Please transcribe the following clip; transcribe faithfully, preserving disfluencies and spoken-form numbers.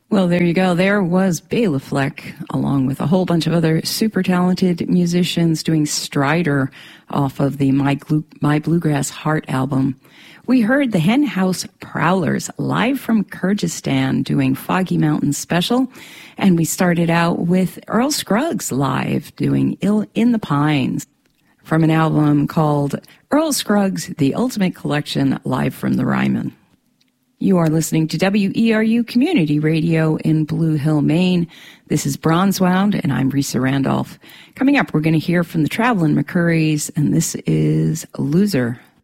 Well, there you go. There was Bela Fleck, along with a whole bunch of other super talented musicians doing Strider off of the My, Glu- My Bluegrass Heart album. We heard the Hen House Prowlers live from Kyrgyzstan doing Foggy Mountains Special. And we started out with Earl Scruggs live doing Ill in the Pines from an album called Earl Scruggs, The Ultimate Collection, live from the Ryman. You are listening to W E R U Community Radio in Blue Hill, Maine. This is Bronzewound, and I'm Risa Randolph. Coming up, we're going to hear from the Travelin' McCurries, and this is Loser.